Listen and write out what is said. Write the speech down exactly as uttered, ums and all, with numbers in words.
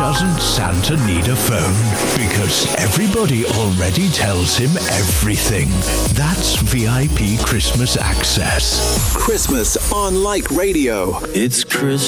doesn't Santa need a phone? Because everybody already tells him everything. That's V I P Christmas access. Christmas on Light Radio. It's Christmas.